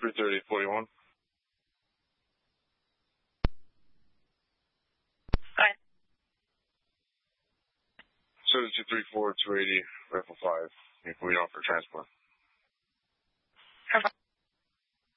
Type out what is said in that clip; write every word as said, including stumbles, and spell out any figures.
three thirty, forty-one. Hi. seven two three four, two eighty, Rifle five. You're going on for transport. Okay.